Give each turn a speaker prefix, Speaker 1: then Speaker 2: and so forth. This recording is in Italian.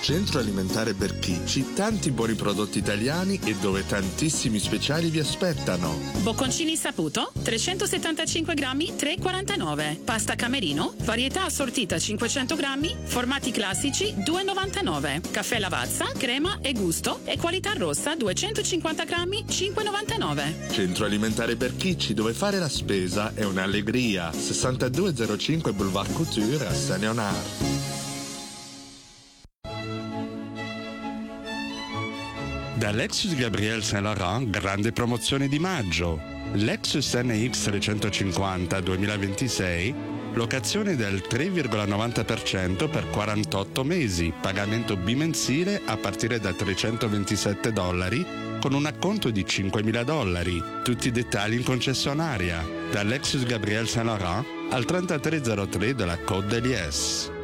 Speaker 1: Centro Alimentare Berchicci, tanti buoni prodotti italiani e dove tantissimi speciali vi aspettano.
Speaker 2: Bocconcini Saputo, 375 grammi, 3,49. Pasta Camerino, varietà assortita 500 grammi, formati classici, 2,99. Caffè Lavazza, crema e gusto e qualità rossa, 250 grammi, 5,99.
Speaker 1: Centro Alimentare Berchicci, dove fare la spesa è un'allegria. 6205 Boulevard Couture a Saint-Léonard.
Speaker 3: Da Lexus Gabriel Saint Laurent, grande promozione di maggio. Lexus NX 350 2026, locazione del 3,90% per 48 mesi, pagamento bimensile a partire da $327 con un acconto di $5.000. Tutti i dettagli in concessionaria. Da Lexus Gabriel Saint Laurent al 3303 della Côte d'Elies.